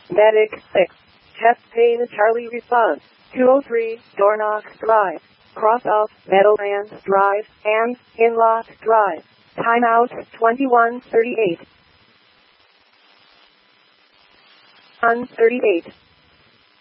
Medic 6. Chest pain Charlie response. 203, Dornox Drive. Cross off Meadowlands Drive and Inlock Drive. Timeout 21:38. On 38.